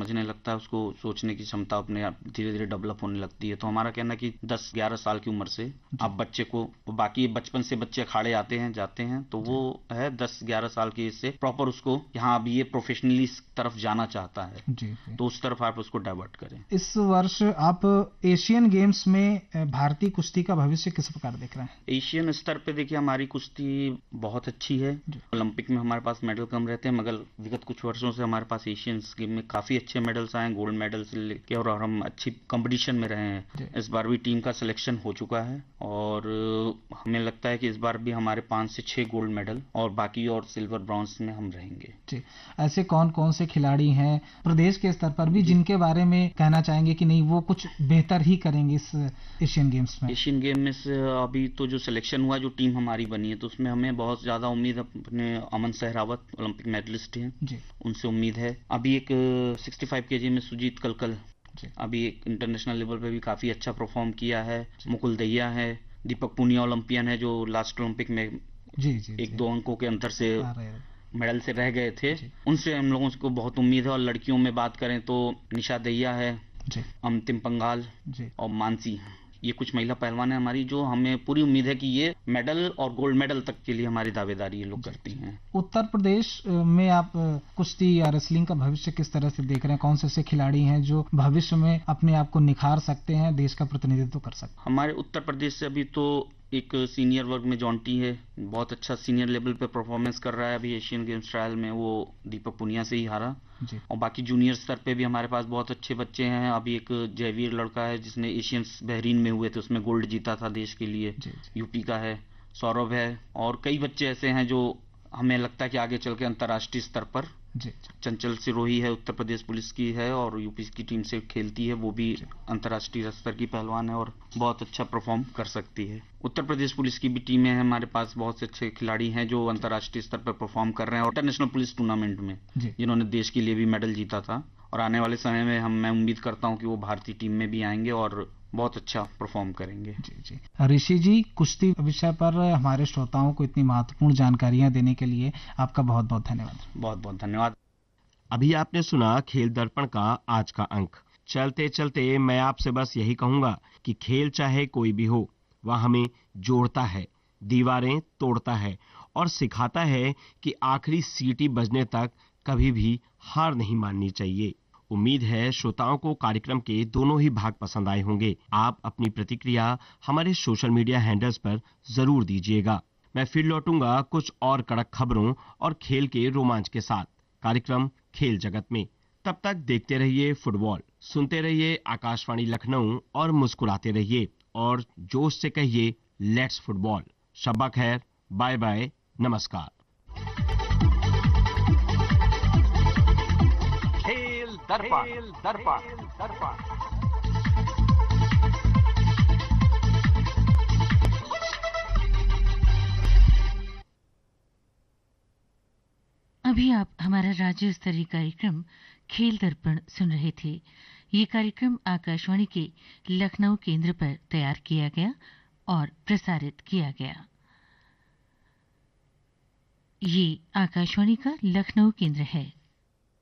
समझने लगता है, उसको सोचने की क्षमता अपने आप धीरे धीरे डेवलप होने लगती है। तो हमारा कहना है कि 10-11 साल की उम्र से आप बच्चे को, बाकी बचपन से बच्चे अखाड़े आते हैं जाते हैं, तो वो है 10-11 साल की एज से प्रॉपर उसको यहाँ अभी ये प्रोफेशनली तरफ जाना चाहता है जी। तो उस तरफ आप उसको डाइवर्ट करें। इस वर्ष आप एशियन गेम्स में भारतीय कुश्ती का भविष्य किस प्रकार देख रहे हैं? एशियन स्तर पे देखिए हमारी कुश्ती बहुत अच्छी है। ओलंपिक में हमारे पास मेडल कम रहते हैं, मगर विगत कुछ वर्षों से हमारे पास एशियन गेम में काफी अच्छे मेडल्स आए, गोल्ड मेडल से लेके, और हम अच्छी कंपटीशन में रहे हैं। इस बार भी टीम का सिलेक्शन हो चुका है और हमें लगता है कि इस बार भी हमारे 5 से 6 गोल्ड मेडल और बाकी और सिल्वर ब्रॉन्ज में हम रहेंगे। जी। ऐसे कौन कौन से खिलाड़ी हैं प्रदेश के स्तर पर भी जिनके बारे में कहना चाहेंगे कि नहीं वो कुछ बेहतर ही करेंगे इस एशियन गेम्स में? एशियन गेम में से अभी तो जो सिलेक्शन हुआ, जो टीम हमारी बनी है, तो उसमें हमें बहुत ज्यादा उम्मीद, अपने अमन सहरावत ओलंपिक मेडलिस्ट हैं जी, उनसे उम्मीद है। अभी एक 65 केजी में सुजीत कलकल अभी एक इंटरनेशनल लेवल पे भी काफी अच्छा परफॉर्म किया है। मुकुल दहिया है, दीपक पुनिया ओलंपियन है जो लास्ट ओलंपिक में एक दो अंकों के अंतर से मेडल से रह गए थे, उनसे हम लोगों को बहुत उम्मीद है। और लड़कियों में बात करें तो निशा दहिया है, अंतिम पंगाल और मानसी, ये कुछ महिला पहलवान है हमारी, जो हमें पूरी उम्मीद है कि ये मेडल और गोल्ड मेडल तक के लिए हमारी दावेदारी ये लोग करती हैं। उत्तर प्रदेश में आप कुश्ती या रेसलिंग का भविष्य किस तरह से देख रहे हैं? कौन से ऐसे खिलाड़ी हैं जो भविष्य में अपने आप को निखार सकते हैं, देश का प्रतिनिधित्व कर सकते हैं? हमारे उत्तर प्रदेश से अभी तो एक सीनियर वर्ग में जॉन्टी है, बहुत अच्छा सीनियर लेवल पे परफॉर्मेंस कर रहा है। अभी एशियन गेम्स ट्रायल में वो दीपक पुनिया से ही हारा जी। और बाकी जूनियर स्तर पे भी हमारे पास बहुत अच्छे बच्चे हैं। अभी एक जयवीर लड़का है जिसने एशियंस बहरीन में हुए थे उसमें गोल्ड जीता था देश के लिए जी। यूपी का है। सौरभ है और कई बच्चे ऐसे हैं जो हमें लगता है कि आगे चल के अंतर्राष्ट्रीय स्तर पर जी। चंचल सिरोही है, उत्तर प्रदेश पुलिस की है और यूपी की टीम से खेलती है, वो भी अंतर्राष्ट्रीय स्तर की पहलवान है और बहुत अच्छा परफॉर्म कर सकती है। उत्तर प्रदेश पुलिस की भी टीमें हैं हमारे पास, बहुत से अच्छे खिलाड़ी हैं जो अंतर्राष्ट्रीय स्तर पर परफॉर्म कर रहे हैं और इंटरनेशनल पुलिस टूर्नामेंट में जिन्होंने देश के लिए भी मेडल जीता था। और आने वाले समय में मैं उम्मीद करता हूँ कि वो भारतीय टीम में भी आएंगे और बहुत अच्छा परफॉर्म करेंगे। जी जी। ऋषि जी, कुश्ती विषय पर हमारे श्रोताओं को इतनी महत्वपूर्ण जानकारियां देने के लिए आपका बहुत बहुत धन्यवाद। बहुत बहुत धन्यवाद। अभी आपने सुना खेल दर्पण का आज का अंक। चलते चलते मैं आपसे बस यही कहूंगा कि खेल चाहे कोई भी हो, वह हमें जोड़ता है, दीवारें तोड़ता है और सिखाता है कि आखिरी सीटी बजने तक कभी भी हार नहीं माननी चाहिए। उम्मीद है श्रोताओं को कार्यक्रम के दोनों ही भाग पसंद आए होंगे। आप अपनी प्रतिक्रिया हमारे सोशल मीडिया हैंडल्स पर जरूर दीजिएगा। मैं फिर लौटूंगा कुछ और कड़क खबरों और खेल के रोमांच के साथ कार्यक्रम खेल जगत में। तब तक देखते रहिए फुटबॉल, सुनते रहिए आकाशवाणी लखनऊ और मुस्कुराते रहिए और जोश से कहिए लेट्स फुटबॉल। शब्बा खैर, बाय बाय, नमस्कार। दर्पण। अभी आप हमारा राज्य स्तरीय कार्यक्रम खेल दर्पण सुन रहे थे। ये कार्यक्रम आकाशवाणी के लखनऊ केंद्र पर तैयार किया गया और प्रसारित किया गया। ये आकाशवाणी का लखनऊ केंद्र है।